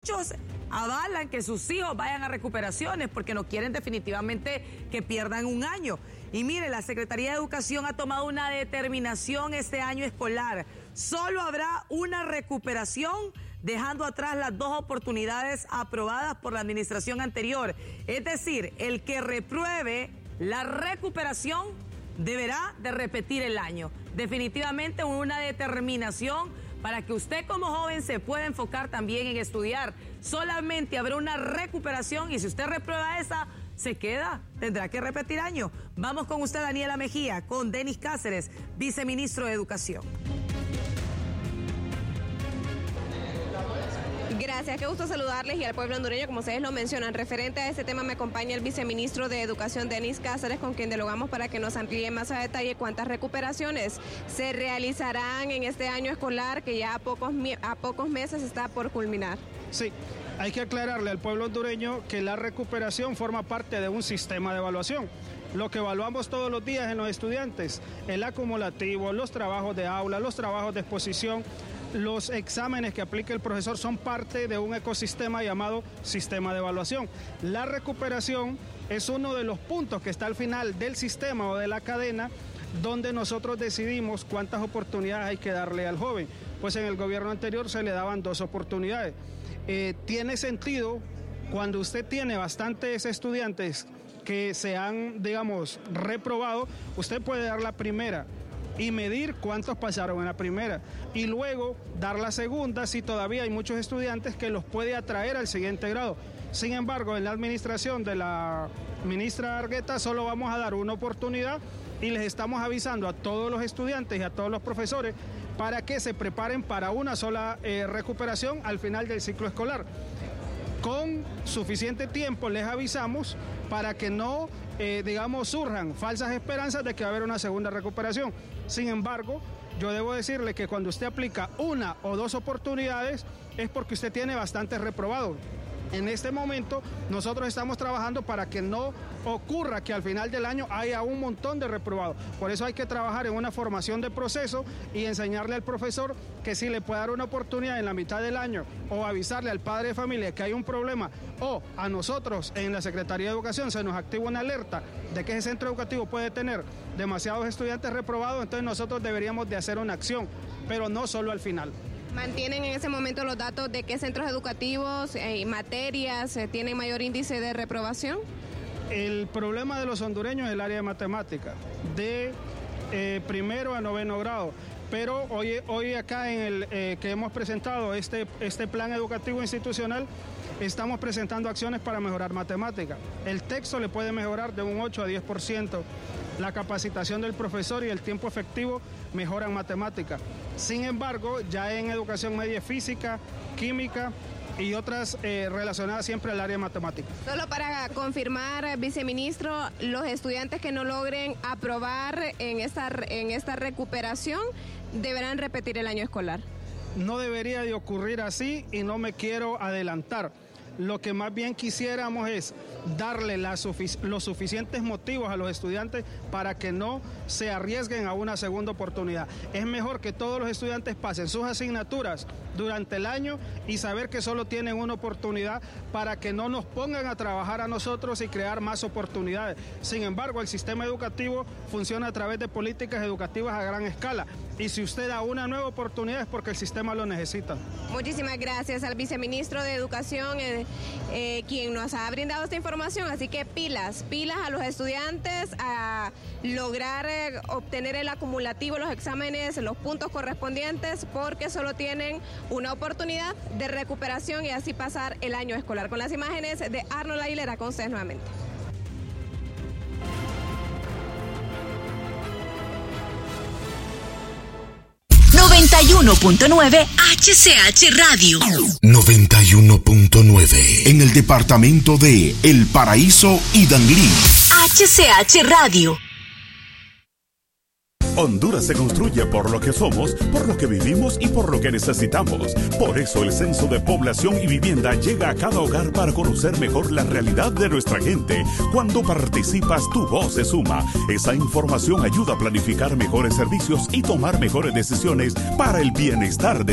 muchos avalan que sus hijos vayan a recuperaciones porque no quieren definitivamente que pierdan un año. Y mire, la Secretaría de Educación ha tomado una determinación este año escolar. Solo habrá una recuperación, dejando atrás las 2 oportunidades aprobadas por la administración anterior. Es decir, el que repruebe la recuperación deberá de repetir el año. Definitivamente una determinación para que usted como joven se pueda enfocar también en estudiar. Solamente habrá una recuperación y si usted reprueba esa, se queda, tendrá que repetir año. Vamos con usted, Daniela Mejía, con Denis Cáceres, viceministro de Educación. Gracias, qué gusto saludarles y al pueblo hondureño, como ustedes lo mencionan. Referente a este tema me acompaña el viceministro de Educación, Denis Cáceres, con quien dialogamos para que nos amplíe más a detalle cuántas recuperaciones se realizarán en este año escolar que ya a pocos meses está por culminar. Sí, hay que aclararle al pueblo hondureño que la recuperación forma parte de un sistema de evaluación. Lo que evaluamos todos los días en los estudiantes, el acumulativo, los trabajos de aula, los trabajos de exposición, los exámenes que aplica el profesor son parte de un ecosistema llamado sistema de evaluación. La recuperación es uno de los puntos que está al final del sistema o de la cadena donde nosotros decidimos cuántas oportunidades hay que darle al joven. Pues en el gobierno anterior se le daban 2 oportunidades. Tiene sentido cuando usted tiene bastantes estudiantes que se han, digamos, reprobado, usted puede dar la primera y medir cuántos pasaron en la primera y luego dar la segunda si todavía hay muchos estudiantes que los puede atraer al siguiente grado. Sin embargo, en la administración de la ministra Argueta solo vamos a dar una oportunidad y les estamos avisando a todos los estudiantes y a todos los profesores para que se preparen para una sola recuperación al final del ciclo escolar. Con suficiente tiempo les avisamos para que no, surjan falsas esperanzas de que va a haber una segunda recuperación. Sin embargo, yo debo decirle que cuando usted aplica 1 o 2 oportunidades es porque usted tiene bastantes reprobados. En este momento nosotros estamos trabajando para que no ocurra que al final del año haya un montón de reprobados. Por eso hay que trabajar en una formación de proceso y enseñarle al profesor que si le puede dar una oportunidad en la mitad del año o avisarle al padre de familia que hay un problema o a nosotros en la Secretaría de Educación se nos activa una alerta de que ese centro educativo puede tener demasiados estudiantes reprobados, entonces nosotros deberíamos de hacer una acción, pero no solo al final. ¿Mantienen en ese momento los datos de qué centros educativos y materias tienen mayor índice de reprobación? El problema de los hondureños es el área de matemática, de primero a 9º grado. Pero hoy acá en el que hemos presentado este plan educativo institucional, estamos presentando acciones para mejorar matemática. El texto le puede mejorar de un 8 a 10%. La capacitación del profesor y el tiempo efectivo mejoran matemática. Sin embargo, ya en educación media física, química y otras relacionadas siempre al área de matemática. Solo para confirmar, viceministro, los estudiantes que no logren aprobar en esta recuperación deberán repetir el año escolar. No debería de ocurrir así y no me quiero adelantar. Lo que más bien quisiéramos es darle los suficientes motivos a los estudiantes para que no se arriesguen a una segunda oportunidad. Es mejor que todos los estudiantes pasen sus asignaturas durante el año y saber que solo tienen una oportunidad para que no nos pongan a trabajar a nosotros y crear más oportunidades. Sin embargo, el sistema educativo funciona a través de políticas educativas a gran escala y si usted da una nueva oportunidad es porque el sistema lo necesita. Muchísimas gracias al viceministro de Educación, quien nos ha brindado esta información, así que pilas a los estudiantes a lograr obtener el acumulativo, los exámenes, los puntos correspondientes, porque solo tienen una oportunidad de recuperación y así pasar el año escolar. Con las imágenes de Arnold Aguilera, con ustedes nuevamente. ...91.9 HCH Radio. 91.9 en el departamento de El Paraíso y Danlí. HCH Radio. Honduras se construye por lo que somos, por lo que vivimos y por lo que necesitamos. Por eso el Censo de Población y Vivienda llega a cada hogar para conocer mejor la realidad de nuestra gente. Cuando participas, tu voz se suma. Esa información ayuda a planificar mejores servicios y tomar mejores decisiones para el bienestar de